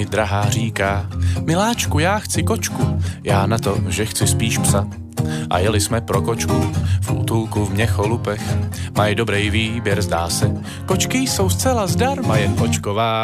mi drahá říká: miláčku, já chci kočku, já na to, že chci spíš psa. A jeli jsme pro kočku v útulku v Měcholupech. Mají dobrý výběr, zdá se. Kočky jsou zcela zdarma, jen očková